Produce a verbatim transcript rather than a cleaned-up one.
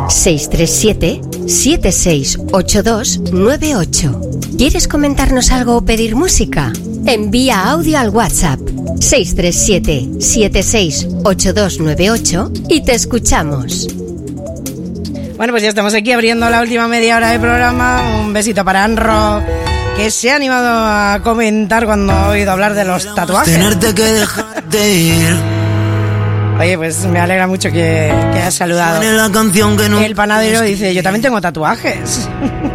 seis tres siete, siete seis ocho dos nueve ocho. ¿Quieres comentarnos algo o pedir música? Envía audio al WhatsApp seis tres siete, siete seis ocho dos nueve ocho y te escuchamos. Bueno, pues ya estamos aquí abriendo la última media hora de programa. Un besito para Anro, que se ha animado a comentar cuando ha oído hablar de los tatuajes. Tenerte que dejar de ir. Oye, pues me alegra mucho que, que hayas saludado. La canción que no... El panadero dice, yo también tengo tatuajes.